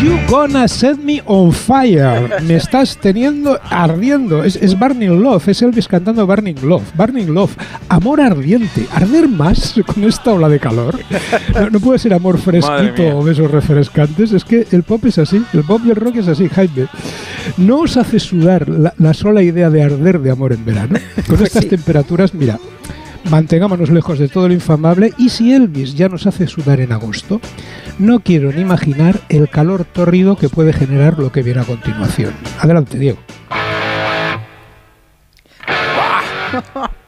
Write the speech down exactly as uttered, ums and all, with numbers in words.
You gonna set me on fire. Me estás teniendo ardiendo. Es, es Burning Love, es Elvis cantando Burning Love. Burning Love, amor ardiente. Arder más con esta ola de calor. No, no puede ser amor fresquito o besos refrescantes. Es que el pop es así, el pop y el rock es así, Jaime. ¿No os hace sudar la, la sola idea de arder de amor en verano? Con Pues estas sí. temperaturas, mira, mantengámonos lejos de todo lo infamable. Y si Elvis ya nos hace sudar en agosto, no quiero ni imaginar el calor tórrido que puede generar lo que viene a continuación. Adelante, Diego.